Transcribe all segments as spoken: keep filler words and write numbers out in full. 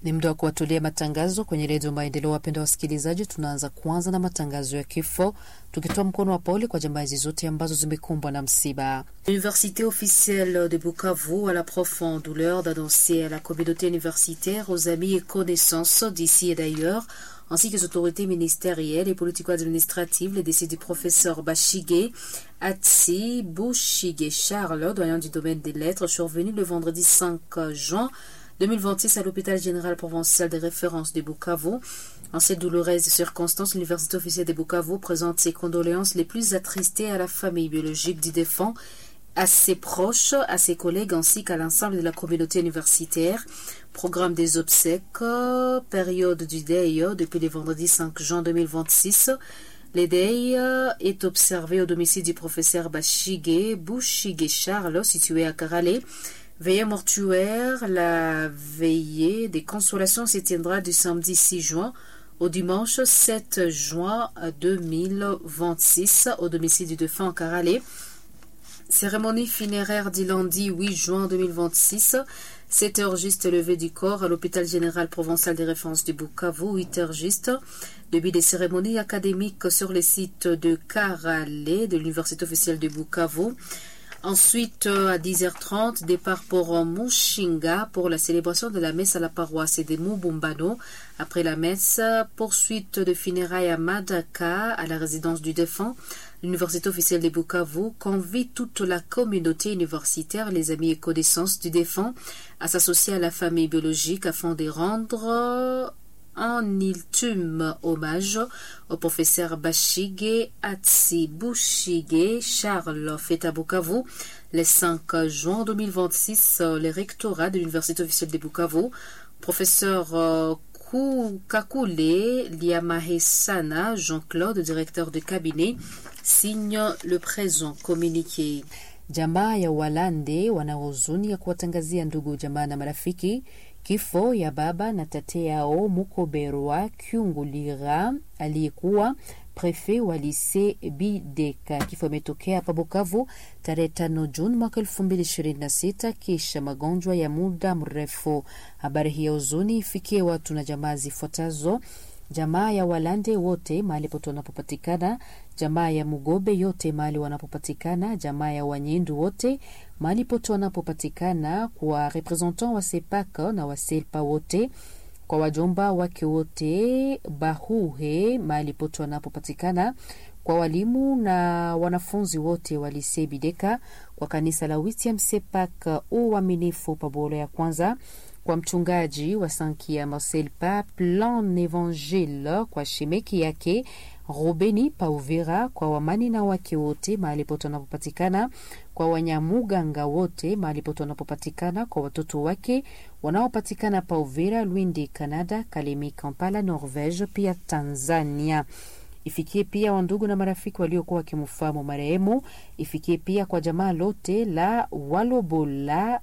Ni muda wa kuwatolea matangazo kwenye redio Maendeleo. Wapenda wasikilizaji, tunaanza kwanza na matangazo ya kifo, tukitoa mkono wa pole kwa jamaa zote ambazo zimekumbwa na msiba. L'université officielle de Bukavu a la profonde douleur d'annoncer à la communauté universitaire, aux amis et connaissances d'ici et d'ailleurs, ainsi que les autorités ministérielles et politico-administratives, le décès du professeur Bashige Atsi Bouchige Charles, doyen du domaine des lettres, survenu le vendredi cinq juin deux mille vingt-six à l'hôpital général provincial de référence de Bukavu. En ces douloureuses circonstances, l'université officielle de Bukavu présente ses condoléances les plus attristées à la famille biologique du défunt, à ses proches, à ses collègues ainsi qu'à l'ensemble de la communauté universitaire. Programme des obsèques, période du deuil depuis le vendredi cinq juin deux mille vingt-six. Le deuil est observé au domicile du professeur Bashige Bouchige Charles, situé à Karale. Veillée mortuaire, la veillée des consolations se tiendra du samedi six juin au dimanche sept juin deux mille vingt-six au domicile du défunt en Karale. Cérémonie funéraire du lundi huit juin deux mille vingt-six, sept heures juste levée du corps à l'hôpital général provincial de référence de Bukavu, huit heures juste. Début des cérémonies académiques sur les sites de Karale de l'université officielle de Bukavu. Ensuite, à dix heures trente, départ pour Mushinga pour la célébration de la messe à la paroisse de Mubumbano. Après la messe, poursuite de funérailles à Madaka, à la résidence du défunt. L'université officielle de Bukavu convie toute la communauté universitaire, les amis et connaissances du défunt, à s'associer à la famille biologique afin de rendre un ultime hommage au professeur Bashige Atsi Bouchige Charles, fait à Bukavu le cinq juin deux mille vingt-six. Le rectorat de l'université officielle de Bukavu, professeur Kakule Liamahesana Jean-Claude, directeur de cabinet, signe le présent communiqué. Jamaa ya Walande wana huzuni ya kuwatangazia ndugu jamaa na marafiki kifo ya baba na tate yao Mukoberwa Kyungulira aliyekuwa prefe wa lise Bideka. Kifo imetokea hapa Bukavu tarehe tano Juni mwaka elfu mbili ishirini na sita kisha magonjwa ya muda mrefu. Habari hii ya huzuni ifikie watu na jamaa zifuatazo: jamaa ya Walande wote mahali pote wanapopatikana, jamaa ya Mugobe yote mahali wanapopatikana, jamaa ya Wanyindu wote mahali pote wanapopatikana, kwa representant wa Sepaka na wa Selpa wote, kwa wajomba wake wote Bahuhe mahali pote wanapopatikana, kwa walimu na wanafunzi wote wa Lycée Bideka, kwa kanisa la Witiam Sepaka uaminifu Pabolo ya kwanza, kwa mchungaji wa Sankia Marcel Pa Plan Evangile, kwa shemeki yake Robeni Pauvera, kwa wamani na wake wote mahali pote wanapopatikana, kwa Wanyamuganga wote mahali pote wanapopatikana, kwa watoto wake wanaopatikana Pauvera, Lwindi, Canada, Kalemi, Kampala, Norvege, pia Tanzania. Ifikie pia wandugu na marafiki waliokuwa wakimfahamu marehemu. Ifikie pia kwa jamaa lote la Walobola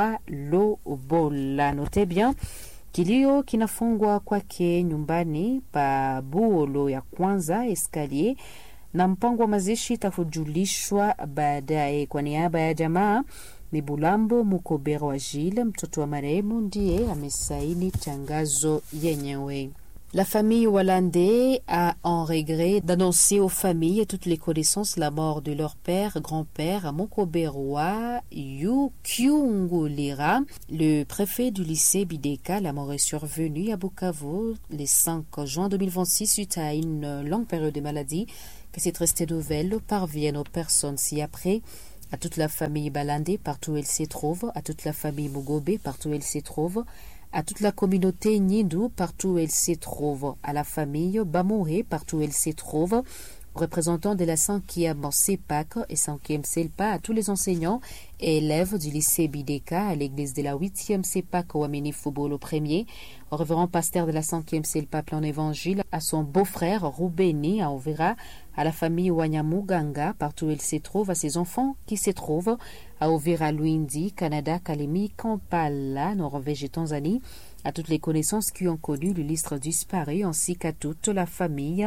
Walobola. Note bien, kilio kinafungwa kwake nyumbani pa Buolo ya kwanza Escalier, na mpango wa mazishi tafujulishwa baadaye. Kwa niaba ya jamaa ni Bulambo Mukobera wa Gilles, mtoto wa marehemu, ndiye amesaini tangazo yenyewe. La famille Walande a en regret d'annoncer aux familles et toutes les connaissances la mort de leur père, grand-père, Mokoberwa Yukyungulira, le préfet du lycée Bideka. La mort est survenue à Bukavu le cinq juin deux mille vingt-six suite à une longue période de maladie. Que cette restée nouvelle parvienne aux personnes ci-après, à toute la famille Balande partout où elle se trouve, à toute la famille Mugobe partout où elle se trouve, à toute la communauté Nyindu partout où elle se trouve, à la famille Bamouré partout où elle se trouve, aux représentants de la cinquième CEPAC et cinquième CELPA, à tous les enseignants et élèves du lycée Bideka, à l'église de la huitième CEPAC au Amini Football au premier, au révérend pasteur de la cinquième CELPA Plan Évangile, à son beau-frère Roubeni à Overa, à la famille Wanyamuganga partout où elle se trouve, à ses enfants qui se trouvent, à Uvira, Luindi, Canada, Kalemi, Kampala, Norvège et Tanzanie, à toutes les connaissances qui ont connu l'illustre disparu, ainsi qu'à toute la famille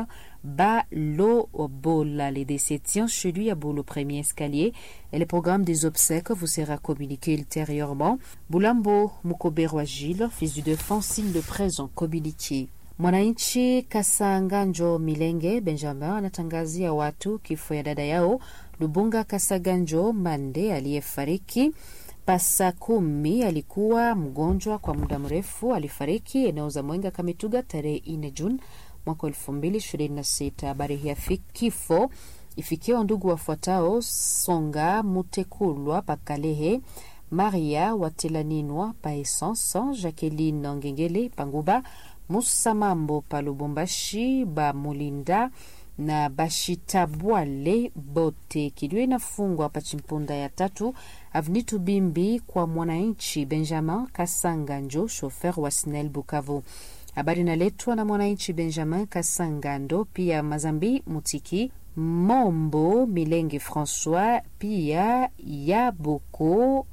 Balobola. Les décès tient chez lui à Bolo Premier Escalier et le programme des obsèques vous sera communiqué ultérieurement. Bulambo Mukoberwa Gilles, fils du défunt, signe de présent communiqué. Mwananchi Kasanganjo Milenge Benjamin anatangazia watu kifo ya dada yao Lubunga Kasaganjo Mande aliyefariki pasa kumi. Alikuwa mgonjwa kwa muda mrefu, alifariki eneo za Mwenga Kamituga tarehe nne Juni mwaka elfu mbili ishirini na sita. Habari hii ya kifo ifikia ndugu wafuatao: Songa Mutekulwa Pakalehe, Maria Watelaninwa pa Essence, Jacqueline Ngengele Panguba, Musa Mambo pa Lubumbashi, ba Mulinda na Bashitabwale bote. Kilio inafungwa pa Chimpunda ya tatu Avnitu Bimbi kwa Mwananchi Benjamin Kasanganjo, chauffeur wa Snell Bukavu. Habari inaletwa na Mwananchi Benjamin Kasangando, pia Mazambi Mutiki, Mombo Milenge François, pia Yaboko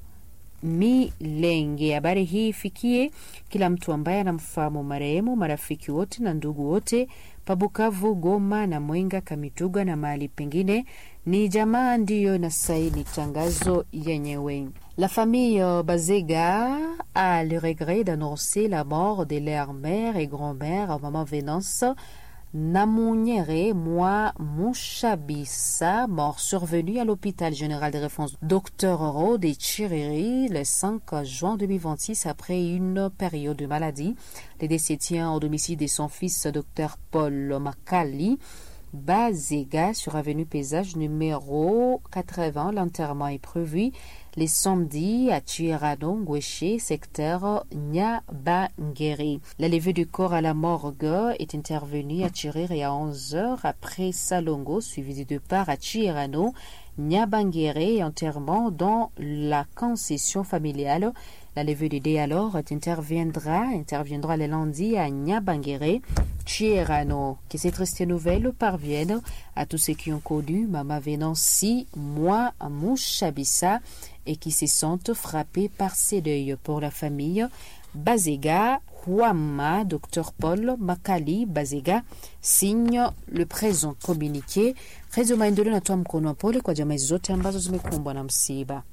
Milenge. Habari hii ifikie kila mtu ambaye anamfahamu marehemu, marafiki wote na ndugu wote Pabukavu, Goma na Mwenga Kamituga na mahali pengine. Ni jamaa ndiyo na saini tangazo yenyewe. La famille Bazega a le regret d'annoncer la mort de leur mère et grand-mère, maman Vénance Namouniere Moi Mouchabissa, mort survenue à l'hôpital général de référence Docteur Rode de Chiriri le cinq juin deux mille vingt-six après une période de maladie. Les décès tient au domicile de son fils Docteur Paul Makali Bazega sur avenue Paysage numéro quatre-vingts. L'enterrement est prévu les samedis à Chirano, Ngweshe, secteur Nyabangere. La levée du corps à la morgue est intervenue à Chiriri à onze heures après Salongo, suivi du départ à Chirano, Nyabangere et enterrement dans la concession familiale. La levée des dés alors interviendra, interviendra le lundi à Nyabangere, Chirano. Que ces tristes nouvelles parviennent à tous ceux qui ont connu Mama Venancy, moi, Mouchabissa, et qui se sentent frappés par ces deuils. Pour la famille Bazega, Huama, Docteur Paul Makali Bazega signe le présent communiqué. Rezo maendeleo natoa mkono wa pole kwa jamii zote ambazo zimekumbwa na msiba.